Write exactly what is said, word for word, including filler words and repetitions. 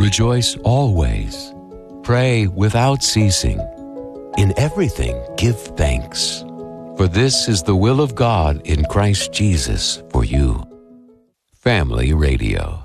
Rejoice always. Pray without ceasing. In everything give thanks. For this is the will of God in Christ Jesus for you. Family Radio.